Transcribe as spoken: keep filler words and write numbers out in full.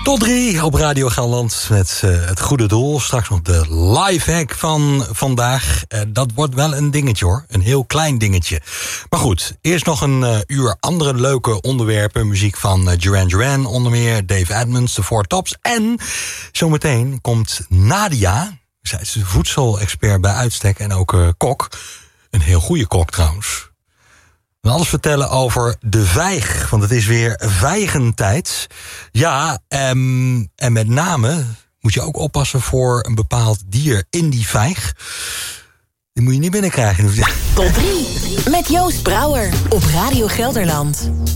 Tot drie op Radio Gelderland met uh, het goede doel. Straks nog de lifehack van vandaag. Uh, dat wordt wel een dingetje hoor. Een heel klein dingetje. Maar goed, eerst nog een uh, uur andere leuke onderwerpen. Muziek van uh, Duran Duran onder meer. Dave Edmunds, de Four Tops. En zometeen komt Nadia. Zij is een voedselexpert bij uitstek en ook uh, kok. Een heel goede kok trouwens. We gaan alles vertellen over de vijg, want het is weer vijgentijd. Ja, um, en met name moet je ook oppassen voor een bepaald dier in die vijg. Die moet je niet binnenkrijgen. Top drie met Joost Brouwer op Radio Gelderland.